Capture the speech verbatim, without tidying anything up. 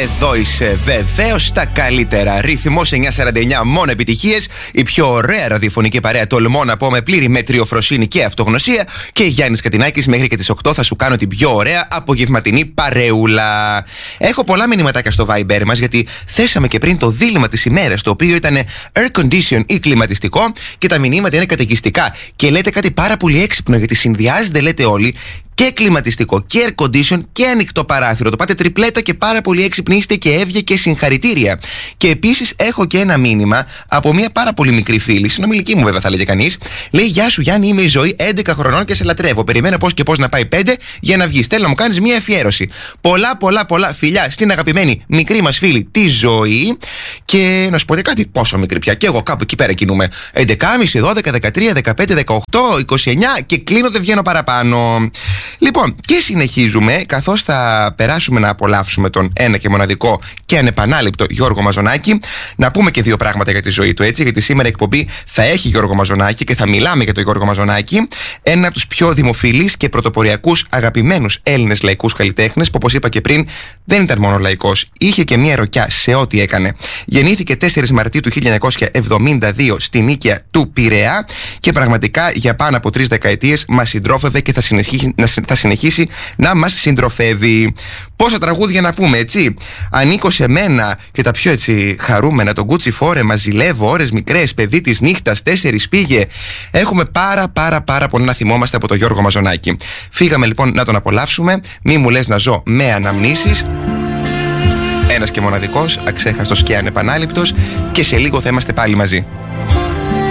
Εδώ είσαι βεβαίως τα καλύτερα. Ρυθμός εννιακόσια σαράντα εννιά, μόνο επιτυχίες. Η πιο ωραία ραδιοφωνική παρέα, τολμώ να πω, με πλήρη μετριοφροσύνη και αυτογνωσία. Και Γιάννης Κατινάκης, μέχρι και τις οκτώ θα σου κάνω την πιο ωραία απογευματινή παρεούλα. Έχω πολλά μηνυματάκια στο Viber μας, γιατί θέσαμε και πριν το δίλημμα της ημέρας, το οποίο ήταν air condition ή κλιματιστικό. Και τα μηνύματα είναι καταιγιστικά. Και λέτε κάτι πάρα πολύ έξυπνο, γιατί συνδυάζετε, λέτε όλοι, και κλιματιστικό και air condition και ανοιχτό παράθυρο. Το πάτε τριπλέτα και πάρα πολύ έξυπνοι είστε και έβγε και συγχαρητήρια. Και επίσης έχω και ένα μήνυμα από μια πάρα πολύ μικρή φίλη, συνομιλική μου βέβαια θα λέγε κανείς. Λέει: Γεια σου Γιάννη, είμαι η Ζωή, έντεκα χρονών και σε λατρεύω. Περιμένω πώς και πώς να πάει πέντε για να βγει. Θέλω να μου κάνεις μια αφιέρωση. Πολλά, πολλά, πολλά φιλιά στην αγαπημένη μικρή μας φίλη τη Ζωή. Και να σου πω και κάτι, πόσο μικρή πια. Και εγώ κάπου εκεί πέρα κινούμαι. έντεκα και μισή, δώδεκα, δεκατρία, δεκαπέντε, δεκαοκτώ, είκοσι εννιά και κλείνω, δεν βγαίνω παραπάνω. Λοιπόν, και συνεχίζουμε, καθώς θα περάσουμε να απολαύσουμε τον ένα και μοναδικό και ανεπανάληπτο Γιώργο Μαζονάκη. Να πούμε και δύο πράγματα για τη ζωή του, έτσι, γιατί σήμερα η εκπομπή θα έχει Γιώργο Μαζονάκη και θα μιλάμε για τον Γιώργο Μαζονάκη, ένα από τους πιο δημοφιλείς και πρωτοποριακούς αγαπημένους Έλληνες λαϊκούς καλλιτέχνες, που όπως είπα και πριν δεν ήταν μόνο λαϊκός, είχε και μια ροκιά σε ό,τι έκανε. Γεννήθηκε τέσσερις Μαρτίου του χίλια εννιακόσια εβδομήντα δύο στην Νίκαια του Πειραιά και πραγματικά για πάνω από τρεις δεκαετίες μας συντρόφευε και θα συνεχίσει, θα συνεχίσει να μας συντροφεύει. Πόσα τραγούδια να πούμε, έτσι. Ανήκω σε μένα και τα πιο έτσι χαρούμενα, τον Κούτσι Φόρεμα, ζηλεύω, ώρες μικρές, παιδί της νύχτας, τέσσερις πήγε. Έχουμε πάρα πάρα πάρα πολλά να θυμόμαστε από τον Γιώργο Μαζονάκη. Φύγαμε λοιπόν να τον απολαύσουμε. Μη μου λες να ζω με αναμνήσεις. Ένας και μοναδικός, αξέχαστος και ανεπανάληπτος, και σε λίγο θα είμαστε πάλι μαζί.